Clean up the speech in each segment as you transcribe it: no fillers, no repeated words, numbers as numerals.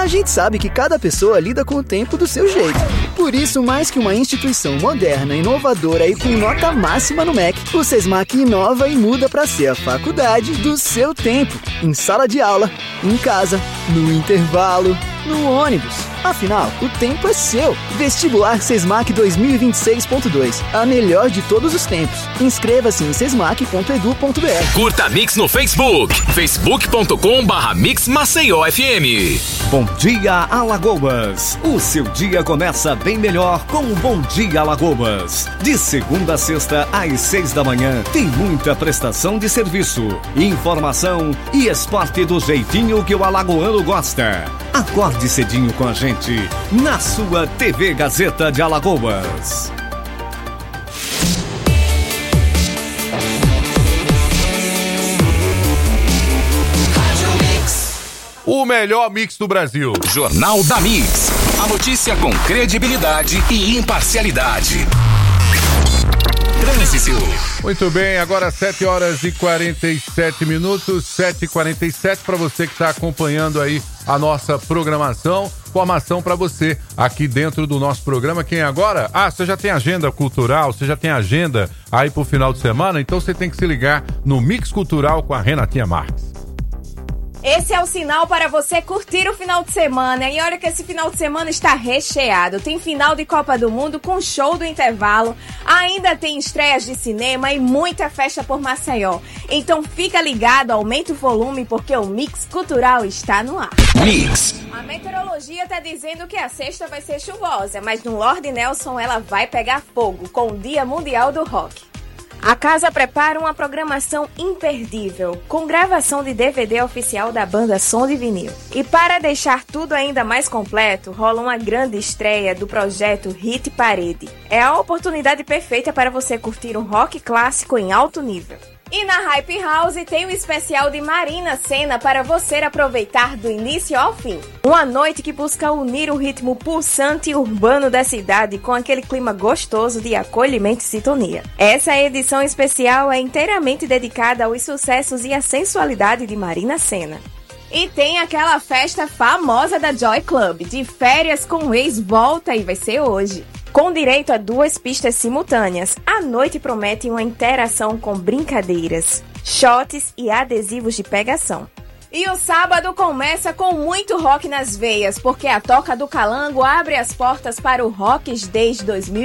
A gente sabe que cada pessoa lida com o tempo do seu jeito. Por isso, mais que uma instituição moderna, inovadora e com nota máxima no MEC, o Sesmac inova e muda para ser a faculdade do seu tempo. Em sala de aula, em casa, no intervalo, no ônibus. Afinal, o tempo é seu. Vestibular Sesmac 2026.2. A melhor de todos os tempos. Inscreva-se em sesmac.edu.br. Curta a Mix no Facebook. facebook.com/Mix Maceió FM. Bom dia, Alagoas. O seu dia começa bem melhor com o Bom Dia Alagoas. De segunda a sexta, às 6 da manhã, tem muita prestação de serviço, informação e esporte do jeitinho que o alagoano gosta. Acorde cedinho com a gente na sua TV Gazeta de Alagoas. O melhor mix do Brasil. Jornal da Mix. A notícia com credibilidade e imparcialidade. Trânsito. Muito bem, agora 7h47, 7h47, para você que está acompanhando aí a nossa programação. Informação para você aqui dentro do nosso programa. Quem agora? Você já tem agenda cultural, você já tem agenda aí pro final de semana, então você tem que se ligar no Mix Cultural com a Renatinha Marques. Esse é o sinal para você curtir o final de semana. E olha que esse final de semana está recheado. Tem final de Copa do Mundo com show do intervalo. Ainda tem estreias de cinema e muita festa por Maceió. Então fica ligado, aumenta o volume porque o Mix Cultural está no ar. Mix. A meteorologia está dizendo que a sexta vai ser chuvosa, mas no Lorde Nelson ela vai pegar fogo com o Dia Mundial do Rock. A casa prepara uma programação imperdível, com gravação de DVD oficial da banda Som de Vinil. E para deixar tudo ainda mais completo, rola uma grande estreia do projeto Hit Parede. É a oportunidade perfeita para você curtir um rock clássico em alto nível. E na Hype House tem um especial de Marina Sena para você aproveitar do início ao fim. Uma noite que busca unir o ritmo pulsante e urbano da cidade com aquele clima gostoso de acolhimento e sintonia. Essa edição especial é inteiramente dedicada aos sucessos e à sensualidade de Marina Sena. E tem aquela festa famosa da Joy Club, de férias com o ex volta e vai ser hoje. Com direito a 2 pistas simultâneas, a noite promete uma interação com brincadeiras, shots e adesivos de pegação. E o sábado começa com muito rock nas veias, porque a Toca do Calango abre as portas para o Rocks Days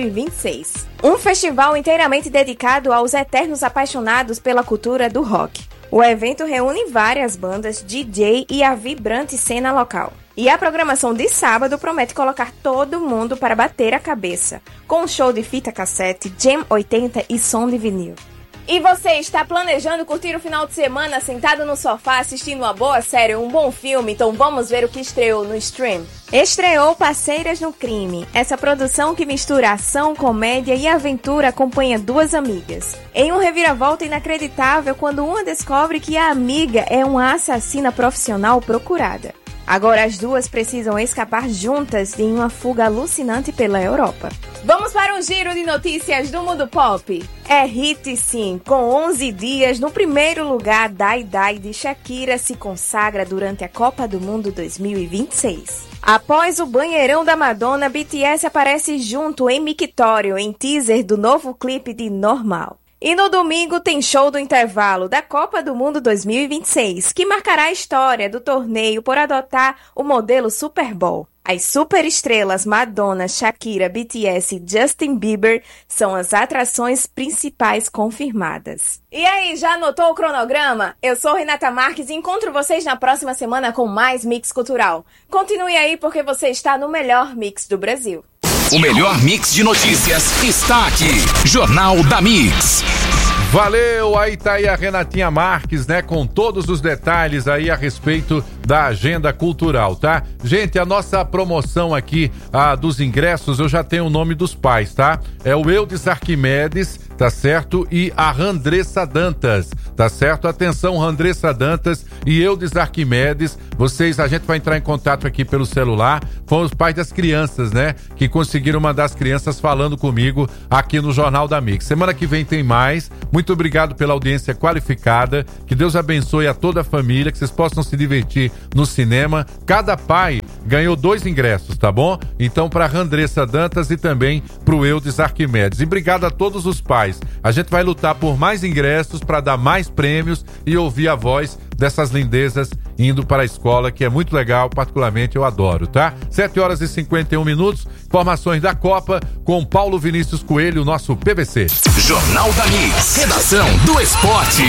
2026. Um festival inteiramente dedicado aos eternos apaixonados pela cultura do rock. O evento reúne várias bandas, DJ e a vibrante cena local. E a programação de sábado promete colocar todo mundo para bater a cabeça, com um show de fita cassete, Jam 80 e som de vinil. E você está planejando curtir o final de semana sentado no sofá assistindo uma boa série ou um bom filme? Então vamos ver o que estreou no stream. Estreou Parceiras no Crime. Essa produção que mistura ação, comédia e aventura acompanha 2 amigas. Em um reviravolta inacreditável quando uma descobre que a amiga é uma assassina profissional procurada. Agora as duas precisam escapar juntas em uma fuga alucinante pela Europa. Vamos para um giro de notícias do mundo pop. É hit sim, com 11 dias no primeiro lugar, Die Die de Shakira se consagra durante a Copa do Mundo 2026. Após o banheirão da Madonna, BTS aparece junto em mictório em teaser do novo clipe de Normal. E no domingo tem show do intervalo da Copa do Mundo 2026, que marcará a história do torneio por adotar o modelo Super Bowl. As superestrelas Madonna, Shakira, BTS e Justin Bieber são as atrações principais confirmadas. E aí, já anotou o cronograma? Eu sou Renata Marques e encontro vocês na próxima semana com mais Mix Cultural. Continue aí porque você está no melhor mix do Brasil. O melhor mix de notícias está aqui. Jornal da Mix. Valeu, aí tá aí a Renatinha Marques, né, com todos os detalhes aí a respeito da agenda cultural, tá? Gente, a nossa promoção aqui dos ingressos, eu já tenho o nome dos pais, tá? É o Eudes Arquimedes, tá certo? E a Randressa Dantas, tá certo? Atenção, Randressa Dantas e Eudes Arquimedes, a gente vai entrar em contato aqui pelo celular, foram os pais das crianças, né? Que conseguiram mandar as crianças falando comigo aqui no Jornal da Mix. Semana que vem tem mais. Muito obrigado pela audiência qualificada, que Deus abençoe a toda a família, que vocês possam se divertir no cinema. Cada pai ganhou 2 ingressos, tá bom? Então, pra Randressa Dantas e também pro Eudes Arquimedes. E obrigado a todos os pais. A gente vai lutar por mais ingressos para dar mais prêmios e ouvir a voz dessas lindezas indo para a escola, que é muito legal, particularmente eu adoro, tá? 7h51, informações da Copa com Paulo Vinícius Coelho, nosso PVC. Jornal da Mix, redação do esporte.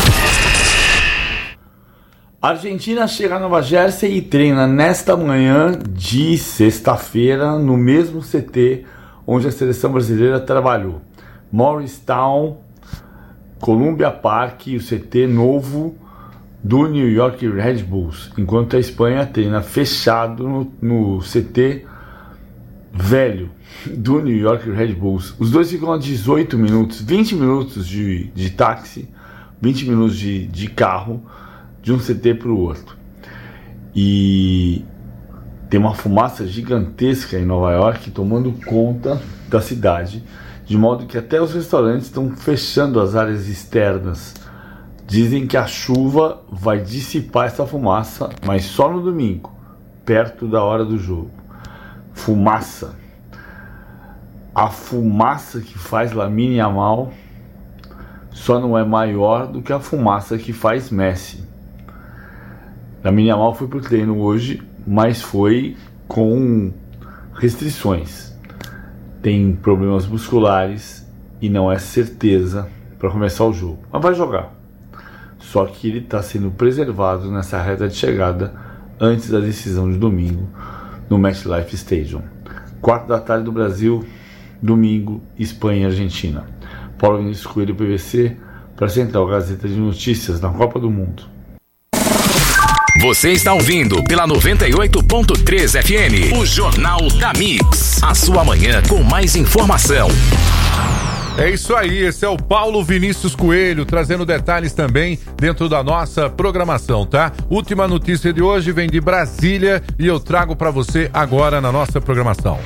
A Argentina chega a Nova Jersey e treina nesta manhã de sexta-feira no mesmo CT onde a seleção brasileira trabalhou. Morristown, Columbia Park, o CT novo do New York Red Bulls, enquanto a Espanha treina fechado no CT velho do New York Red Bulls. Os dois ficam a 18 minutos, 20 minutos de táxi, 20 minutos de carro, de um CT para o outro. E tem uma fumaça gigantesca em Nova York tomando conta da cidade, de modo que até os restaurantes estão fechando as áreas externas. Dizem que a chuva vai dissipar essa fumaça, mas só no domingo, perto da hora do jogo. Fumaça. A fumaça que faz Lamine Yamal só não é maior do que a fumaça que faz Messi. Lamine Yamal foi pro treino hoje, mas foi com restrições. Tem problemas musculares e não é certeza para começar o jogo. Mas vai jogar. Só que ele está sendo preservado nessa reta de chegada antes da decisão de domingo no MetLife Stadium. 4h do Brasil, domingo, Espanha e Argentina. Paulo Vinícius Coelho, PVC, para a Central Gazeta de Notícias na Copa do Mundo. Você está ouvindo pela 98.3 FM, o Jornal da Mix. A sua manhã com mais informação. É isso aí, esse é o Paulo Vinícius Coelho, trazendo detalhes também dentro da nossa programação, tá? Última notícia de hoje vem de Brasília e eu trago para você agora na nossa programação.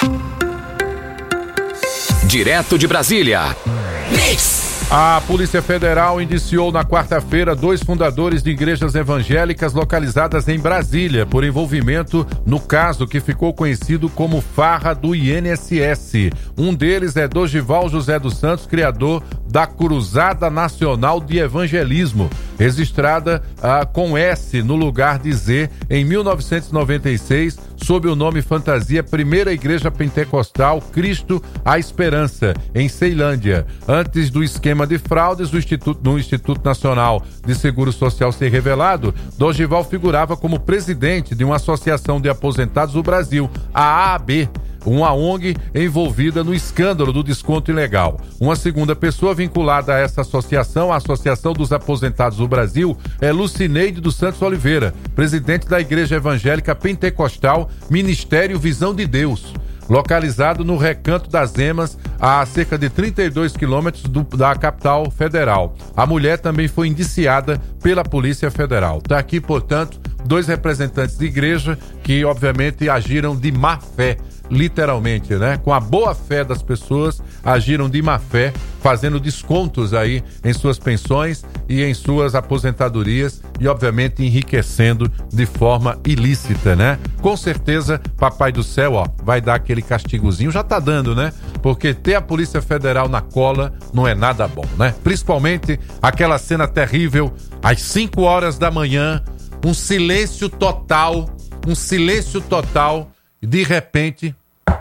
Direto de Brasília, Mix. A Polícia Federal indiciou na quarta-feira 2 fundadores de igrejas evangélicas localizadas em Brasília por envolvimento no caso que ficou conhecido como farra do INSS. Um deles é Dorival José dos Santos, criador da Cruzada Nacional de Evangelismo, registrada com S no lugar de Z em 1996, sob o nome fantasia Primeira Igreja Pentecostal Cristo a Esperança, em Ceilândia. Antes do esquema de fraudes no Instituto Nacional de Seguro Social ser revelado, Dorival figurava como presidente de uma associação de aposentados do Brasil, a AAB, uma ONG envolvida no escândalo do desconto ilegal. Uma segunda pessoa vinculada a essa associação, a Associação dos Aposentados do Brasil, é Lucineide dos Santos Oliveira, presidente da Igreja Evangélica Pentecostal Ministério Visão de Deus, localizado no Recanto das Emas, a cerca de 32 quilômetros da capital federal. A mulher também foi indiciada pela Polícia Federal. Está aqui, portanto, 2 representantes de igreja que, obviamente, agiram de má fé, literalmente, né? Com a boa fé das pessoas, agiram de má fé, fazendo descontos aí em suas pensões e em suas aposentadorias e, obviamente, enriquecendo de forma ilícita, né? Com certeza, Papai do Céu, ó, vai dar aquele castigozinho, já tá dando, né? Porque ter a Polícia Federal na cola não é nada bom, né? Principalmente aquela cena terrível, às 5 horas da manhã, um silêncio total, e de repente...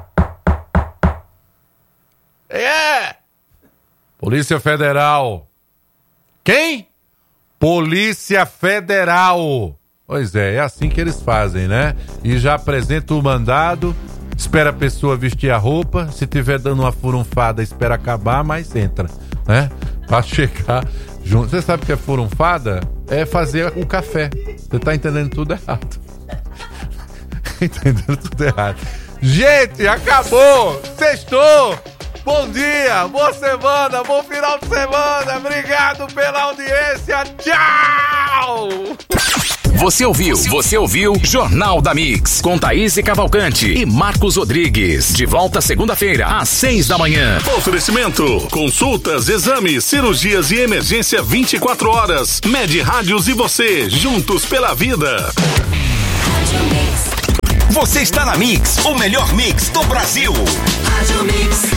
Polícia Federal. Quem? Polícia Federal. Pois é assim que eles fazem, né? E já apresenta o mandado, espera a pessoa vestir a roupa, se tiver dando uma furunfada, espera acabar, mas entra, né? Pra chegar junto. Você sabe o que é furunfada? É fazer o café. Você tá entendendo tudo errado. Entendendo tudo errado. Gente, acabou! Sextou! Bom dia, boa semana, bom final de semana, obrigado pela audiência, tchau! Você ouviu Jornal da Mix, com Thaís Cavalcante e Marcos Rodrigues. De volta segunda-feira, às 6 da manhã. Oferecimento, consultas, exames, cirurgias e emergência 24 horas. Med Rádios e você, juntos pela vida. Você está na Mix, o melhor mix do Brasil. Rádio Mix.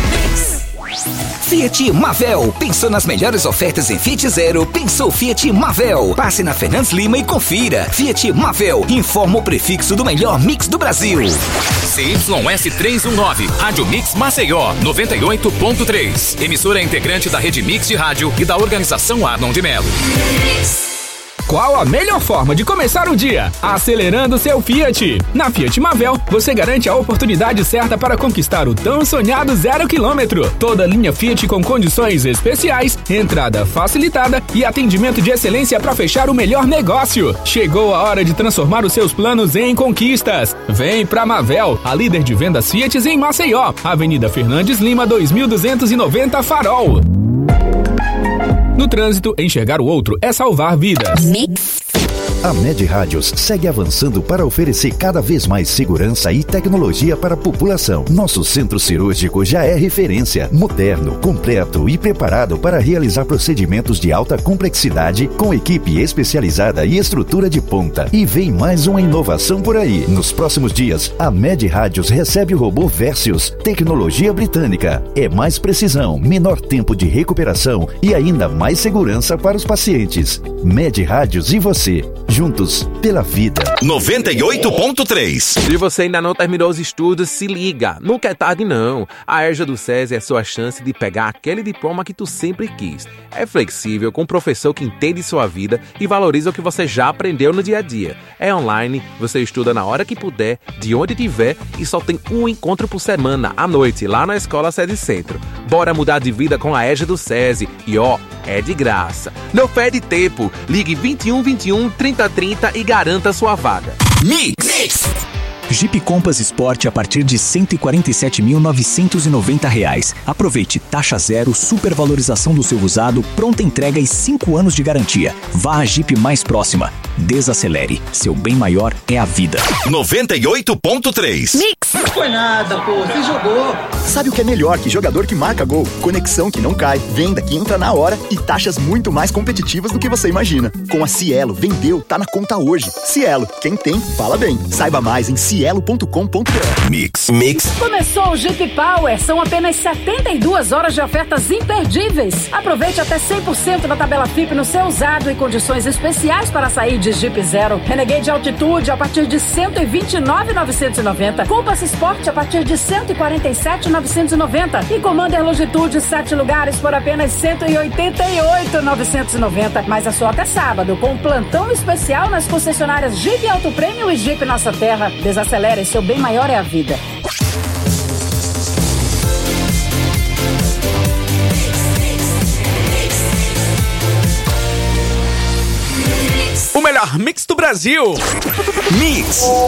Fiat Mavel. Pensou nas melhores ofertas em Fiat Zero? Pensou Fiat Mavel. Passe na Fernandes Lima e confira. Fiat Mavel. Informa o prefixo do melhor mix do Brasil. CYS 319, Rádio Mix Maceió, 98.3. Emissora integrante da Rede Mix de Rádio e da Organização Arnon de Melo. Qual a melhor forma de começar o dia? Acelerando seu Fiat. Na Fiat Mavel, você garante a oportunidade certa para conquistar o tão sonhado 0 km. Toda linha Fiat com condições especiais, entrada facilitada e atendimento de excelência para fechar o melhor negócio. Chegou a hora de transformar os seus planos em conquistas. Vem pra Mavel, a líder de vendas Fiat em Maceió. Avenida Fernandes Lima, 2290 Farol. No trânsito, enxergar o outro é salvar vidas. A Med Rádios segue avançando para oferecer cada vez mais segurança e tecnologia para a população. Nosso centro cirúrgico já é referência, moderno, completo e preparado para realizar procedimentos de alta complexidade com equipe especializada e estrutura de ponta. E vem mais uma inovação por aí. Nos próximos dias, a Med Rádios recebe o robô Versius, tecnologia britânica. É mais precisão, menor tempo de recuperação e ainda mais segurança para os pacientes. Med Rádios e você. Juntos pela vida. 98.3. Se você ainda não terminou os estudos, se liga. Nunca é tarde não. A EJA do SESI é a sua chance de pegar aquele diploma que tu sempre quis. É flexível, com um professor que entende sua vida e valoriza o que você já aprendeu no dia a dia. É online, você estuda na hora que puder, de onde tiver e só tem um encontro por semana, à noite, lá na Escola SESI Centro. Bora mudar de vida com a EJA do SESI. E ó, é de graça. Não perde tempo. Ligue 21 21 30 30 e garanta sua vaga. Mix! Jeep Compass Sport a partir de R$ 147.990. Aproveite taxa zero, supervalorização do seu usado, pronta entrega e 5 anos de garantia. Vá à Jeep mais próxima. Desacelere. Seu bem maior é a vida. 98.3. Mix! Não foi nada, pô. Você jogou. Sabe o que é melhor que jogador que marca gol? Conexão que não cai, venda que entra na hora e taxas muito mais competitivas do que você imagina. Com a Cielo, vendeu, tá na conta hoje. Cielo, quem tem, fala bem. Saiba mais em cielo.com.br. Mix. Começou o Jeep Power. São apenas 72 horas de ofertas imperdíveis. Aproveite até 100% da tabela FIP no seu usado e condições especiais para sair de Jeep Zero. Renegade Altitude a partir de R$ 129.990. Compass Sport a partir de R$ 147.990. E Commander Longitude 7 lugares por apenas R$ 188.990. Mas é só até sábado, com um plantão especial nas concessionárias Jeep Auto Prêmio e Jeep Nossa Terra. Desacelere, seu bem maior é a vida. O melhor mix do Brasil. Mix.